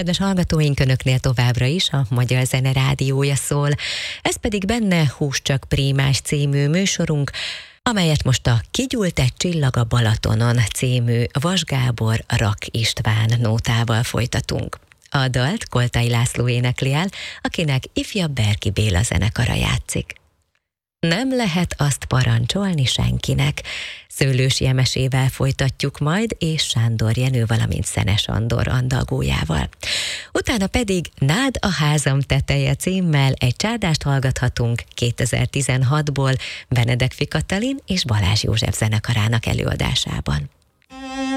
Kedves hallgatóink, önöknél továbbra is a Magyar Zene Rádiója szól. Ez pedig benne Hús csak Prímás című műsorunk, amelyet most a Kigyúlt egy csillag a Balatonon című Vas Gábor, Rak István nótával folytatunk. A dalt Koltai László énekli el, akinek ifjabb Berki Béla zenekara játszik. Nem lehet azt parancsolni senkinek. Szőlősi Emesével folytatjuk majd, és Sándor Jenő, valamint Szenes Andor andalgójával. Utána pedig Nád a házam teteje címmel egy csárdást hallgathatunk 2016-ból Benedek Fi Katalin és Balázs József zenekarának előadásában.